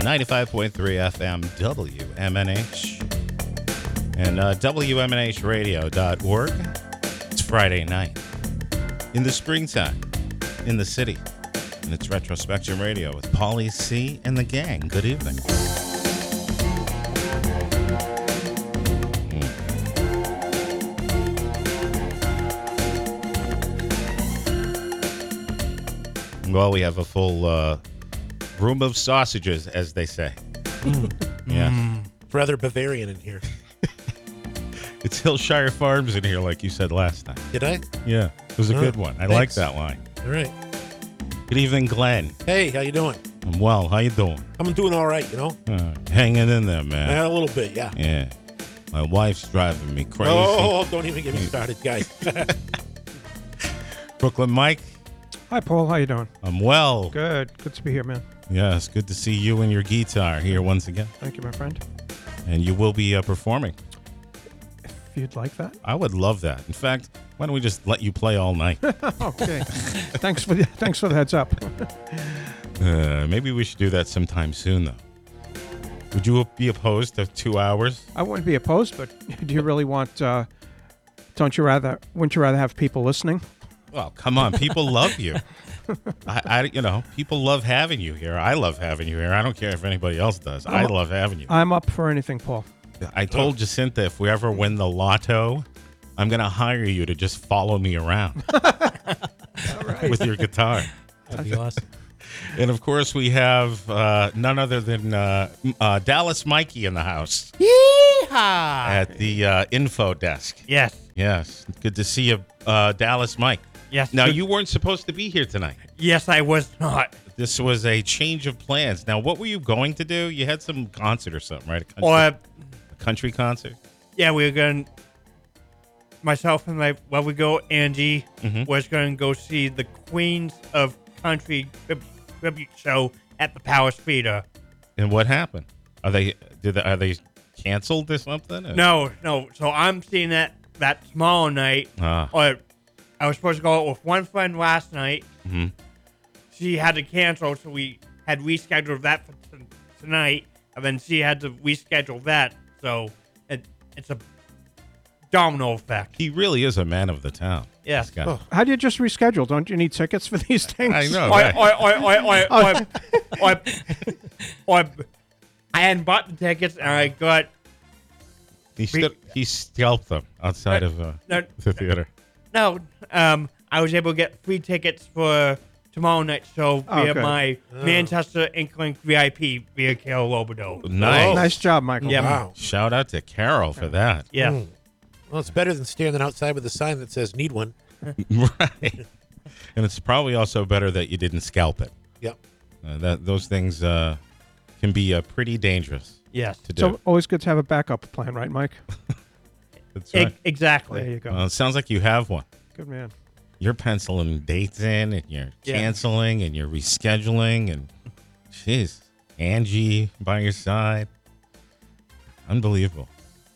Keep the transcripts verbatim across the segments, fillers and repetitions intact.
ninety-five point three F M W M N H and uh, W M N H radio dot org. It's Friday night in the springtime in the city, and it's Retrospectrum Radio with Paulie C. and the gang. Good evening. Well, we have a full uh, room of sausages, as they say. Mm. Yeah. Mm. It's rather Bavarian in here. It's Hillshire Farms in here, like you said last time. Did I? Yeah. It was a Oh, good one. I thanks. like that line. All right. Good evening, Glenn. Hey, how you doing? I'm well. How you doing? I'm doing all right, you know? Uh, hanging in there, man. Uh, a little bit, yeah. Yeah. My wife's driving me crazy. Oh, don't even get me started, guys. Brooklyn Mike. Hi, Paul. How you doing? I'm well. Good. Good to be here, man. Yes, good to see you and your guitar here once again. Thank you, my friend. And you will be uh, performing. If you'd like that. I would love that. In fact, why don't we just let you play all night? Okay. Thanks for the thanks for the heads up. uh, maybe we should do that sometime soon, though. Would you be opposed to two hours? I wouldn't be opposed, but do you really want? Uh, don't you rather? Wouldn't you rather have people listening? Well, come on. People love you. I, I, you know, people love having you here. I love having you here. I don't care if anybody else does. I I'm- love having you. I'm up for anything, Paul. I told Jacinta if we ever win the lotto, I'm going to hire you to just follow me around with your guitar. That'd be awesome. And, of course, we have uh, none other than uh, uh, Dallas Mikey in the house Yeehaw! at the uh, info desk. Yes, Yes. Good to see you, uh, Dallas Mike. yes. Now, good- you weren't supposed to be here tonight. Yes, I was not. This was a change of plans. Now, what were you going to do? You had some concert or something, right? A country, Or, a country concert? yeah, we were going. Myself and my well, we go. Angie Mhm. was going to go see the Queens of Country trib- tribute show at the Palace Theater. And what happened? Are they did they, are they canceled or something? Or- No, no. So I'm seeing that that tomorrow night. Ah. Or I was supposed to go out with one friend last night. Mhm. She had to cancel, so we had rescheduled that for t- tonight, and then she had to reschedule that. So it, it's a domino effect. He really is a man of the town. Yes. This guy. Oh. How do you just reschedule? Don't you need tickets for these things? I know. Oi, right? oi, oi, oi, oi, oi, oi, oi. I hadn't bought the tickets, and I got He st- he scalped them outside Uh, of uh, no, the theater. no. Um, I was able to get free tickets for tomorrow night's show Oh, via good. my Manchester Inklink V I P via Carol Lobodo. Nice. Nice job, Michael. Yeah. Wow. Shout out to Carol for that. Yeah. Mm. Well, it's better than standing outside with a sign that says need one. Right. And it's probably also better that you didn't scalp it. Yep. Uh, that those things uh, can be uh, pretty dangerous Yes. to do. So always good to have a backup plan, right, Mike? That's E- right. exactly. There you go. Well, it sounds like you have one. Good man. You're penciling dates in, and you're Yeah. canceling, and you're rescheduling, and jeez, Angie by your side, unbelievable.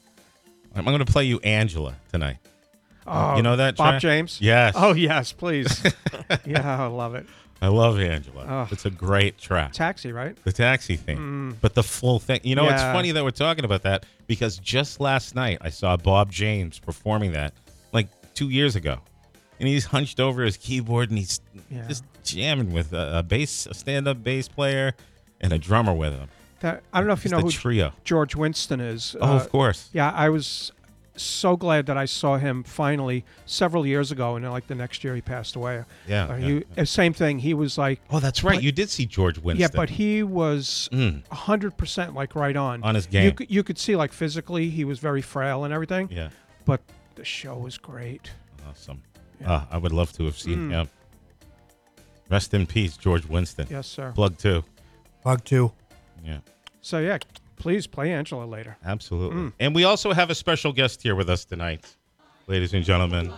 I'm going to play you Angela tonight. Oh, You know that Bob track? James? Yes. Oh, yes, please. Yeah, I love it. I love Angela. Oh. It's a great track. Taxi, right? The taxi theme, but the full thing. You know, it's Yeah. funny that we're talking about that because just last night I saw Bob James performing that like two years ago, and he's hunched over his keyboard and he's Yeah. just jamming with a, a bass, a stand-up bass player, and a drummer with him. That, I don't know if you Just know a who trio. George Winston is. Oh, Uh, of course. Yeah, I was so glad that I saw him finally several years ago, and then, like the next year he passed away. Yeah, Uh, yeah, he, yeah. uh, Same thing. He was like, Oh, that's right. but- You did see George Winston. yeah, but he was Mm. a hundred percent like right on. On his You game. could, you could see like physically he was very frail and everything, Yeah, but the show was great. awesome. Yeah. Uh, I would love to have seen Mm. him. Rest in peace, George Winston. Yes, sir. Plug two. Bug two. Yeah. So yeah, please play Angela later. Absolutely. Mm. And we also have a special guest here with us tonight, ladies and gentlemen,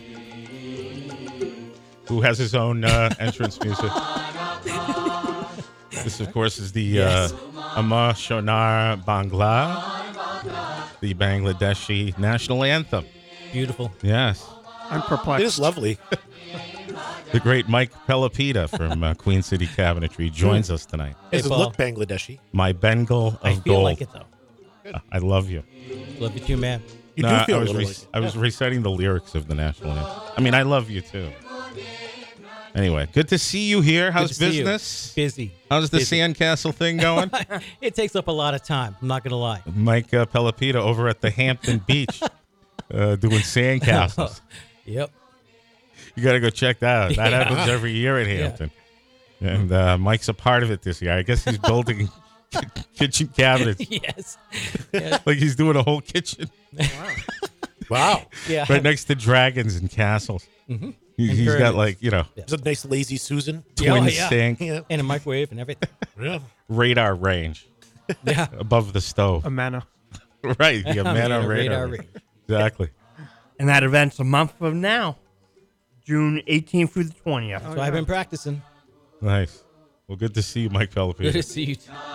who has his own uh, entrance music. This, of course, is the Yes. uh, Amar Shonar Bangla, the Bangladeshi national anthem. Beautiful. Yes. I'm perplexed. It is lovely. The great Mike Pelopita from uh, Queen City Cabinetry joins us tonight. It doesn't Paul. look Bangladeshi. My Bengal of I feel gold. like it though. I love you. Love you too, man. You Nah, do feel I a was little re- like it. I was reciting the lyrics of the national anthem. I mean, I love you too. Anyway, good to see you here. How's Good to see you. business? Busy. How's the Busy. sandcastle thing going? It takes up a lot of time. I'm not gonna lie. Mike uh, Pelopita over at the Hampton Beach uh, doing sandcastles. Yep. You got to go check that out. That Yeah. happens every year in Hampton. And uh, Mike's a part of it this year. I guess he's building kitchen cabinets. Yes. Like he's doing a whole kitchen Wow. Yeah. right next to dragons and castles. Mm-hmm. He, And he's got pyramids. like, you know, It's a nice lazy Susan. Yeah, oh, twin yeah. sink, Yeah. And a microwave and everything. Yeah. radar range Yeah. above the stove. A manna. Right. You have man Yeah, on radar. radar range. Exactly. And that event's a month from now, June eighteenth through the twentieth. So I've been practicing. Nice. Well, good to see you, Mike Good to Pelopita. see you.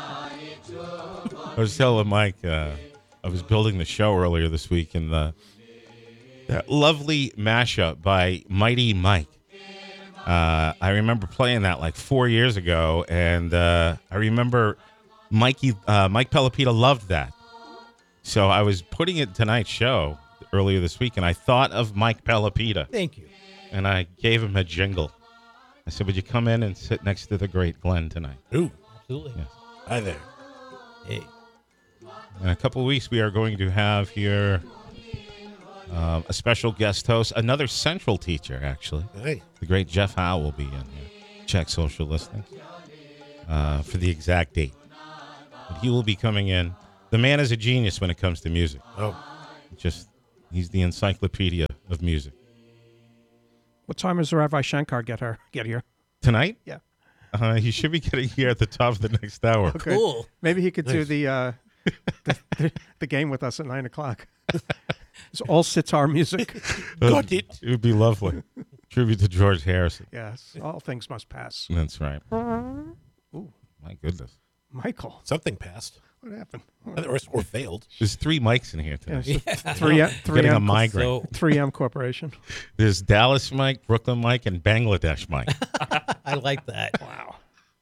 I was telling Mike, uh, I was building the show earlier this week, and the that lovely mashup by Mighty Mike. Uh, I remember playing that like four years ago, and uh, I remember Mikey, uh, Mike Pelopita loved that. So I was putting it tonight's show earlier this week, and I thought of Mike Pelopita, Thank you. and I gave him a jingle. I said, "Would you come in and sit next to the great Glenn tonight?" Ooh. Absolutely. Yes. Hi there. Hey. In a couple of weeks, we are going to have here uh, a special guest host, another Central teacher, actually. Hey. The great Jeff Howe will be in here. Check social listings uh, for the exact date. But he will be coming in. The man is a genius when it comes to music. Oh. Just, he's the encyclopedia of music. What time does Ravi Shankar get her get here? Tonight, Yeah. uh, he should be getting here at the top of the next hour. Okay. Cool. Maybe he could do Nice. the, uh, the, the the game with us at nine o'clock. It's all sitar music. Got it. It would be lovely. Tribute to George Harrison. Yes, all things must pass. That's right. Ooh, My goodness. Michael, Something passed. what happened? Or, or failed. There's three mics in here Yeah, tonight. so three M, three Getting a M, migraine. So three M Corporation. There's Dallas Mike, Brooklyn Mike, and Bangladesh Mike. I like that. Wow.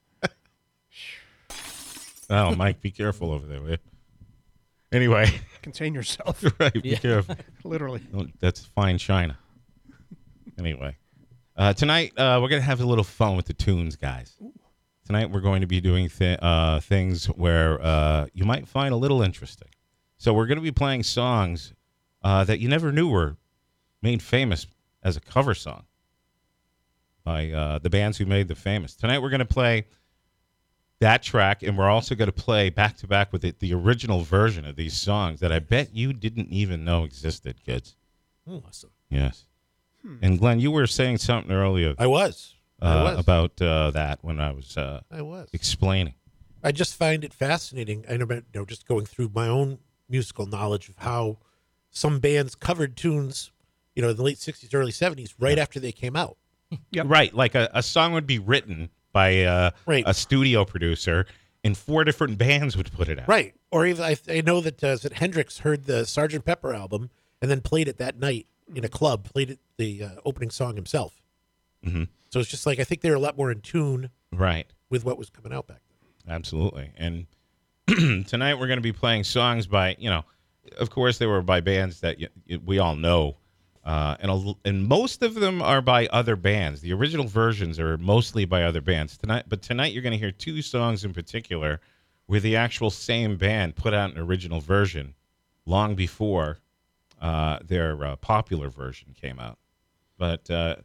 Oh, Mike, be careful over there, will you? Anyway, Contain yourself. right, be Yeah. careful. Literally. Don't- That's fine china. Anyway, uh, tonight uh, we're going to have a little fun with the tunes, guys. Tonight we're going to be doing th- uh, things where uh, you might find a little interesting. So we're going to be playing songs uh, that you never knew were made famous as a cover song by uh, the bands who made them famous. Tonight we're going to play that track, and we're also going to play back-to-back with it, the original version of these songs that I bet you didn't even know existed, kids. Awesome. Yes. And Glenn, you were saying something earlier I was. I uh, was. about uh, that when I was uh, I was. explaining. I just find it fascinating. I know, you know, just going through my own musical knowledge of how some bands covered tunes, you know, in the late sixties, early seventies, right after they came out. Yep. Right, like a, a song would be written by uh, Right. a studio producer, and four different bands would put it out. Right. Or even I, I know that, uh, that Hendrix heard the Sergeant Pepper album and then played it that night in a club, played it the uh, opening song himself. Mhm. So it's just like I think they were a lot more in tune Right, with what was coming out back then. absolutely. And tonight we're going to be playing songs by, you know, of course they were by bands that y- y- we all know. Uh, and a, and most of them are by other bands. The original versions are mostly by other bands tonight. But tonight you're going to hear two songs in particular where the actual same band put out an original version long before uh, their uh, popular version came out. But uh,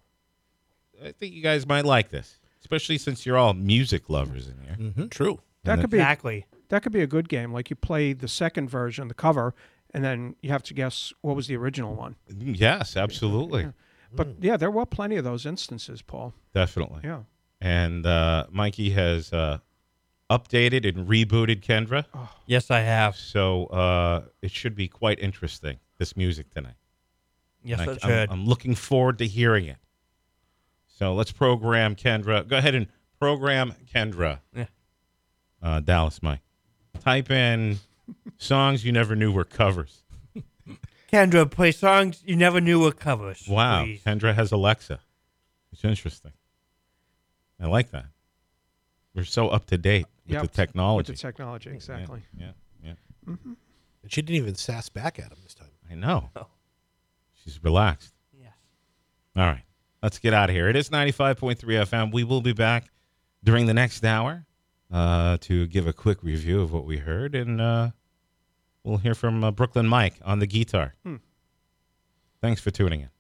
I think you guys might like this, especially since you're all music lovers in here. True. That And could be Exactly. that could be a good game. Like you play the second version, the cover, and then you have to guess what was the original one. Yes, absolutely. But yeah, there were plenty of those instances, Paul. Definitely. Yeah. And uh, Mikey has uh, updated and rebooted Kendra. Yes, I have. So uh, it should be quite interesting, this music tonight. Yes, And it I, I'm, should. I'm looking forward to hearing it. So let's program Kendra. Go ahead and program Kendra. Yeah. Uh, Dallas Mike. Type in songs you never knew were covers. Kendra, play songs you never knew were covers. Wow. please. Kendra has Alexa. It's interesting. I like that. We're so up to date with Yep, the technology. With the technology, exactly. Yeah, yeah. yeah. And she didn't even sass back at him this time. I know. Oh. She's relaxed. Yes. All right. Let's get out of here. It is ninety-five point three F M. We will be back during the next hour uh, to give a quick review of what we heard, and uh, we'll hear from uh, Brooklyn Mike on the guitar. Hmm. Thanks for tuning in.